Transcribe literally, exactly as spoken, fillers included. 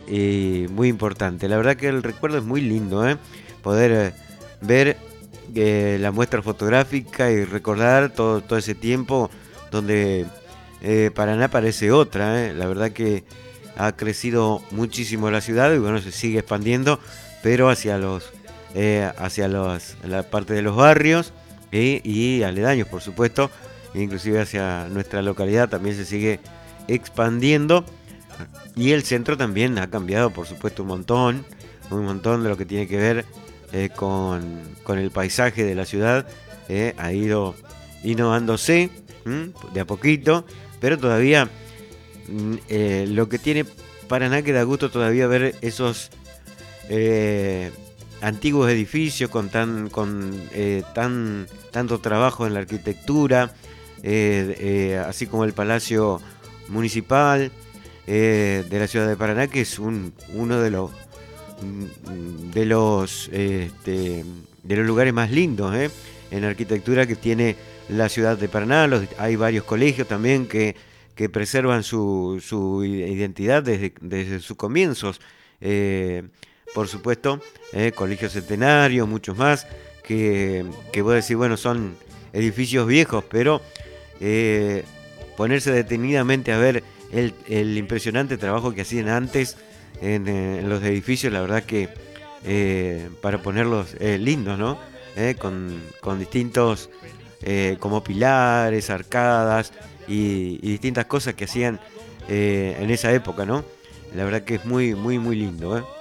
y muy importante. La verdad que el recuerdo es muy lindo, ¿eh? Poder eh, ver eh, la muestra fotográfica y recordar todo, todo ese tiempo donde eh, Paraná parece otra, ¿eh? La verdad que ha crecido muchísimo la ciudad y bueno, se sigue expandiendo, pero hacia los eh, hacia los, la parte de los barrios ¿eh? Y aledaños, por supuesto, inclusive hacia nuestra localidad también se sigue expandiendo. Y el centro también ha cambiado, por supuesto, un montón, un montón de lo que tiene que ver eh, con, con el paisaje de la ciudad. Eh, ha ido innovándose ¿m? De a poquito, pero todavía mm, eh, lo que tiene Paraná que da gusto todavía ver esos eh, antiguos edificios con tan con eh, tan tanto trabajo en la arquitectura, eh, eh, así como el Palacio Municipal eh, de la ciudad de Paraná, que es un, uno de los de los eh, este, de los lugares más lindos eh, en arquitectura que tiene la ciudad de Paraná. Los, hay varios colegios también que, que preservan su, su identidad desde, desde sus comienzos. Eh, por supuesto, eh, Colegio Centenario, muchos más, que, que voy a decir, bueno, son edificios viejos, pero eh, ponerse detenidamente a ver el, el impresionante trabajo que hacían antes en, eh, en los edificios, la verdad que eh, para ponerlos eh, lindos, ¿no? Eh, con, con distintos, eh, como pilares, arcadas y, y distintas cosas que hacían eh, en esa época, ¿no? La verdad que es muy, muy, muy lindo, ¿eh?